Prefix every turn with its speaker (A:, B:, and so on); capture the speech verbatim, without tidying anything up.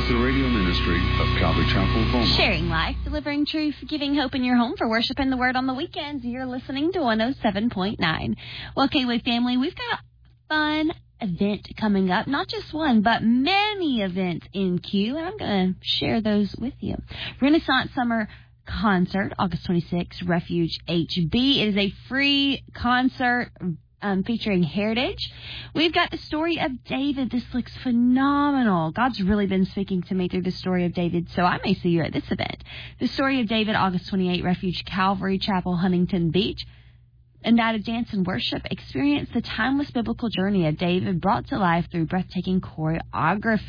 A: is the radio ministry of Calvary Chapel, Beaumont.
B: Sharing life, delivering truth, giving hope in your home for worship and the word on the weekends. You're listening to one oh seven point nine. Well, K-Way family, we've got a fun event coming up. Not just one, but many events in queue, and I'm going to share those with you. Renaissance Summer Concert, August twenty-sixth, Refuge H B. It is a free concert Um, featuring Heritage. We've got the story of David. This looks phenomenal. God's really been speaking to me through the story of David, so I may see you at this event. The story of David, August twenty-eighth, Refuge Calvary Chapel, Huntington Beach. A night of dance and worship. Experience the timeless biblical journey of David brought to life through breathtaking choreography.